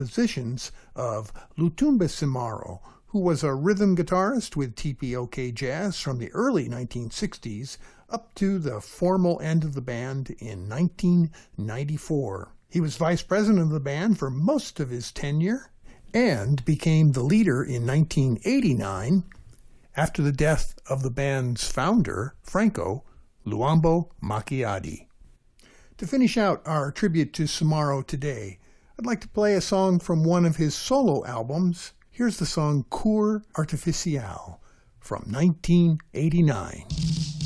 compositions of Lutumba Simaro, who was a rhythm guitarist with TPOK Jazz from the early 1960s up to the formal end of the band in 1994. He was vice president of the band for most of his tenure and became the leader in 1989 after the death of the band's founder, Franco Luambo Macchiadi. To finish out our tribute to Simaro today, I'd like to play a song from one of his solo albums. Here's the song Cour Artificiale from 1989.